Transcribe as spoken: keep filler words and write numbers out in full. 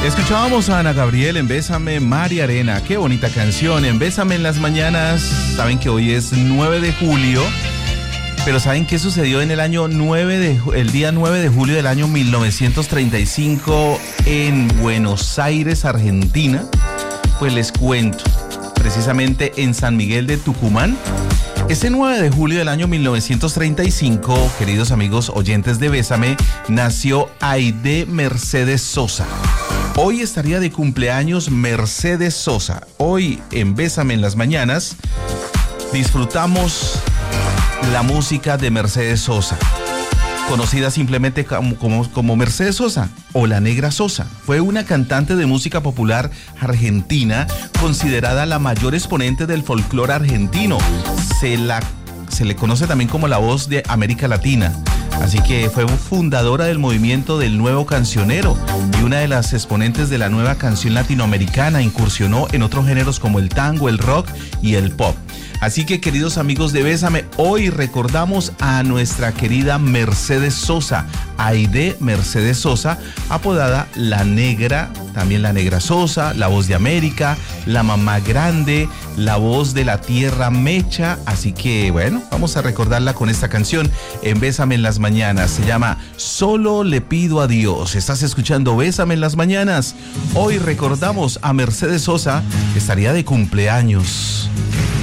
Escuchábamos a Ana Gabriel en Bésame, María Arena. Qué bonita canción. En Bésame en las mañanas. Saben que hoy es nueve de julio. Pero ¿saben qué sucedió en el año nueve de, el día nueve de julio del año mil novecientos treinta y cinco en Buenos Aires, Argentina? Pues les cuento. Precisamente en San Miguel de Tucumán. Ese nueve de julio del año mil novecientos treinta y cinco, queridos amigos oyentes de Bésame, nació Aide Mercedes Sosa. Hoy estaría de cumpleaños Mercedes Sosa. Hoy en Bésame en las mañanas disfrutamos la música de Mercedes Sosa, conocida simplemente como, como, como Mercedes Sosa o la Negra Sosa. Fue una cantante de música popular argentina, considerada la mayor exponente del folclore argentino. Se, la, se le conoce también como la voz de América Latina. Así que fue fundadora del movimiento del nuevo cancionero y una de las exponentes de la nueva canción latinoamericana. Incursionó en otros géneros como el tango, el rock y el pop. Así que, queridos amigos de Bésame, hoy recordamos a nuestra querida Mercedes Sosa, Aide Mercedes Sosa, apodada La Negra, también la Negra Sosa, la voz de América, la mamá grande, la voz de la tierra mecha. Así que, bueno, vamos a recordarla con esta canción en Bésame en las mañanas. Se llama Solo le pido a Dios. Estás escuchando Bésame en las mañanas. Hoy recordamos a Mercedes Sosa, que estaría de cumpleaños.